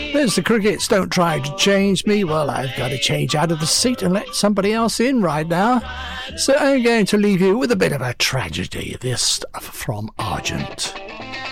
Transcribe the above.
There's the Crickets, Don't Try to Change Me. Well, I've got to change out of the seat and let somebody else in right now. So I'm going to leave you with a bit of a tragedy. This stuff from Argent.